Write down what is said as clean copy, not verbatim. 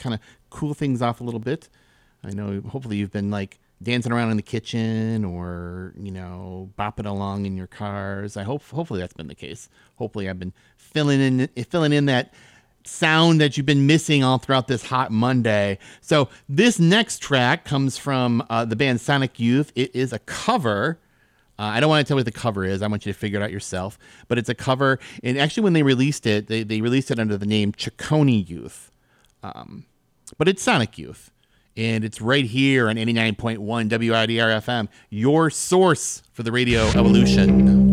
kind of cool things off a little bit. I know hopefully you've been like dancing around in the kitchen or, bopping along in your cars. Hopefully that's been the case. Hopefully I've been filling in that sound that you've been missing all throughout this hot Monday. So this next track comes from the band Sonic Youth. It is a cover. I don't want to tell you what the cover is. I want you to figure it out yourself. But it's a cover. And actually when they released it, they released it under the name Ciccone Youth. But it's Sonic Youth. And it's right here on 89.1 WIDR FM, your source for the radio evolution.